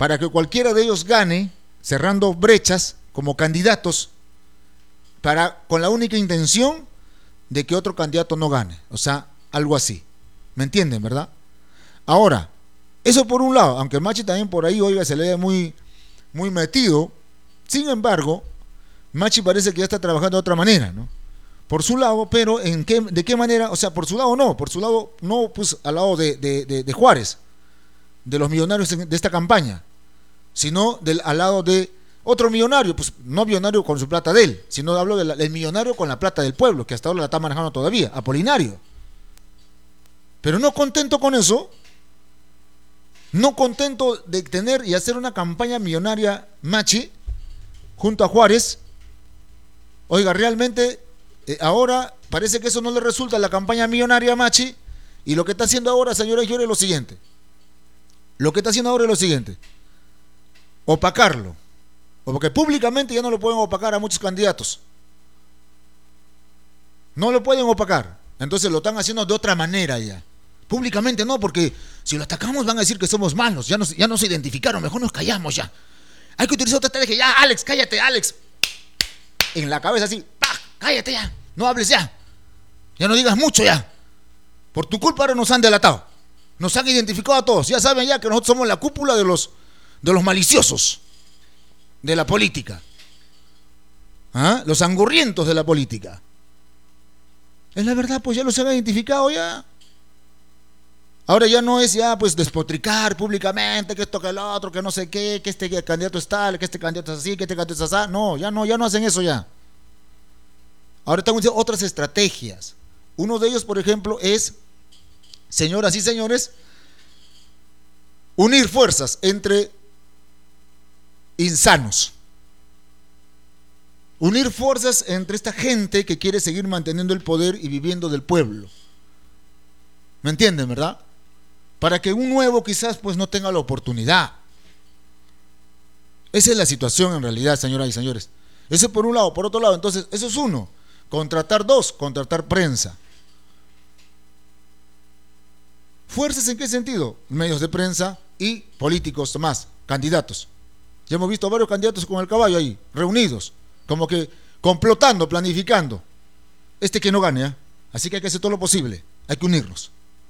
para que cualquiera de ellos gane, cerrando brechas como candidatos, con la única intención de que otro candidato no gane. O sea, algo así. ¿Me entienden, verdad? Ahora, eso por un lado, aunque Machi también por ahí, oiga, se le ve muy metido. Sin embargo, Machi parece que ya está trabajando de otra manera, ¿no? Por su lado, pero ¿de qué manera? O sea, por su lado no, pues al lado de Juárez, de los millonarios de esta campaña, sino al lado de otro millonario, pues no millonario con su plata de él, sino hablo del millonario con la plata del pueblo, que hasta ahora la está manejando todavía, Apolinario. Pero no contento con eso, no contento de tener y hacer una campaña millonaria Machi junto a Juárez, oiga, realmente ahora parece que eso no le resulta la campaña millonaria a Machi, y lo que está haciendo ahora, señores y señores, es lo siguiente. Opacarlo. Porque públicamente ya no lo pueden opacar a muchos candidatos. No lo pueden opacar. Entonces lo están haciendo de otra manera ya. Públicamente no, porque si lo atacamos van a decir que somos malos. Ya nos identificaron, mejor nos callamos ya. Hay que utilizar otra estrategia. Ya, Alex, cállate, Alex. En la cabeza así, ¡pah! Cállate ya. No hables ya. Ya no digas mucho ya. Por tu culpa ahora nos han delatado. Nos han identificado a todos. Ya saben ya que nosotros somos la cúpula de los maliciosos de la política. ¿Ah? Los angurrientos de la política. Es la verdad, pues ya los han identificado ya. Ahora ya no es ya pues despotricar públicamente que esto, que el otro, que no sé qué, que este candidato es tal, que este candidato es así, que este candidato es así. No, ya no hacen eso ya. Ahora están usando otras estrategias. Uno de ellos, por ejemplo, es, señoras y señores, unir fuerzas entre insanos. Unir fuerzas entre esta gente que quiere seguir manteniendo el poder y viviendo del pueblo. ¿Me entienden, verdad? Para que un nuevo quizás pues no tenga la oportunidad. Esa es la situación en realidad, señoras y señores. Eso por un lado. Por otro lado, entonces, eso es uno. Contratar dos, contratar prensa. ¿Fuerzas en qué sentido? Medios de prensa y políticos más, candidatos. Ya hemos visto varios candidatos con el caballo ahí, reunidos, como que complotando, planificando. Que no gane, ¿eh? Así que hay que hacer todo lo posible, hay que unirnos.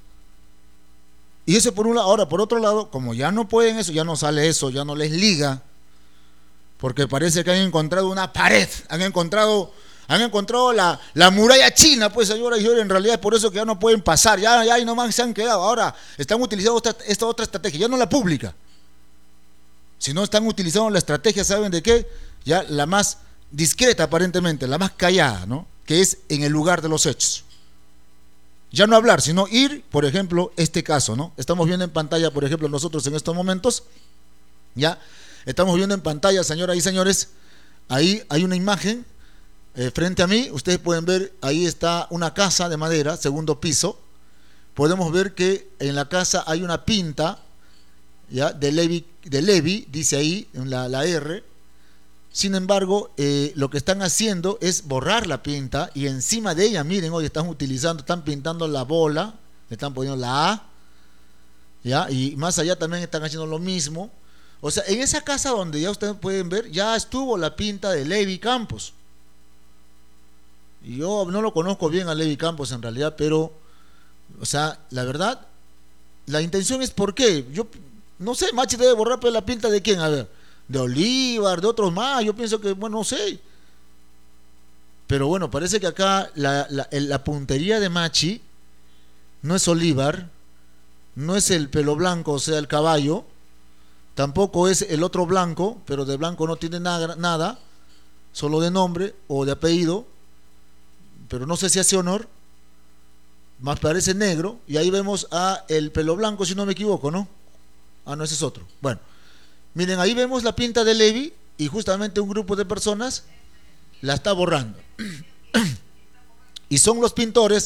Y eso por un lado. Ahora, por otro lado, como ya no pueden eso, ya no sale eso, ya no les liga, porque parece que han encontrado una pared, han encontrado la muralla china, pues señoras y señores, en realidad es por eso que ya no pueden pasar, ya ahí nomás se han quedado. Ahora están utilizando esta otra estrategia, ya no la pública, sino están utilizando la estrategia, ¿saben de qué? Ya la más discreta aparentemente, la más callada, ¿no? Que es en el lugar de los hechos. Ya no hablar, sino ir, por ejemplo, este caso, ¿no? Estamos viendo en pantalla, por ejemplo, nosotros en estos momentos, ya estamos viendo en pantalla, señoras y señores, ahí hay una imagen frente a mí. Ustedes pueden ver, ahí está una casa de madera, segundo piso. Podemos ver que en la casa hay una pinta, ya, de Levi, dice ahí en la R. Sin embargo, lo que están haciendo es borrar la pinta y encima de ella, miren, hoy están pintando la bola, le están poniendo la A, ¿ya? Y más allá también están haciendo lo mismo. O sea, en esa casa donde ya ustedes pueden ver, ya estuvo la pinta de Levi Campos. Y yo no lo conozco bien a Levi Campos en realidad, pero, o sea, la verdad, la intención es ¿por qué? Yo no sé, Machi debe borrar pero la pinta de quién, a ver. De Olivar, de otros más, yo pienso que, bueno, no sé. Pero bueno, parece que acá la puntería de Machi no es Olivar, no es el pelo blanco, o sea, el caballo, tampoco es el otro blanco, pero de blanco no tiene nada, solo de nombre o de apellido, pero no sé si hace honor, más parece negro, y ahí vemos a el pelo blanco, si no me equivoco, ¿no? Ah, no, ese es otro. Bueno. Miren, ahí vemos la pinta de Levi y justamente un grupo de personas la está borrando. Y son los pintores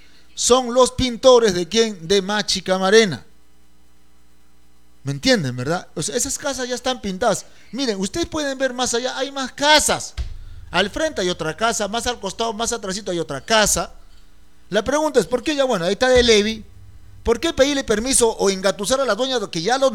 de quién, de Machi Camarena. ¿Me entienden, verdad? O sea, esas casas ya están pintadas. Miren, ustedes pueden ver más allá, hay más casas. Al frente hay otra casa, más al costado, más atrásito hay otra casa. La pregunta es, ¿por qué ya, bueno, ahí está de Levi? ¿Por qué pedirle permiso o engatusar a la dueña que ya lo